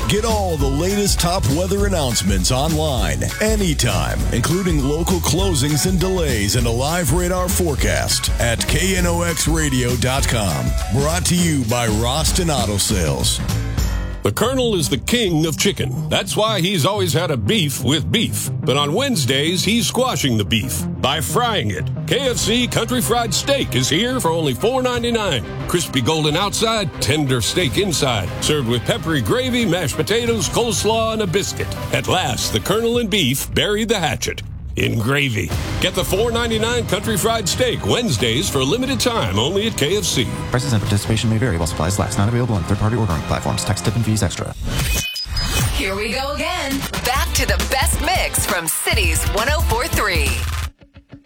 Get all the latest top weather announcements online, anytime, including local closings and delays and a live radar forecast at knoxradio.com. Brought to you by Roston Auto Sales. The Colonel is the king of chicken. That's why he's always had a beef with beef. But on Wednesdays, he's squashing the beef by frying it. KFC Country Fried Steak is here for only $4.99. Crispy golden outside, tender steak inside. Served with peppery gravy, mashed potatoes, coleslaw, and a biscuit. At last, the Colonel and beef buried the hatchet in gravy. Get the $4.99 Country Fried Steak Wednesdays for a limited time only at KFC. Prices and participation may vary while supplies last. Not available on third-party ordering platforms. Tax, tip, and fees extra. Here we go again. Back to the best mix from Cities 104.3.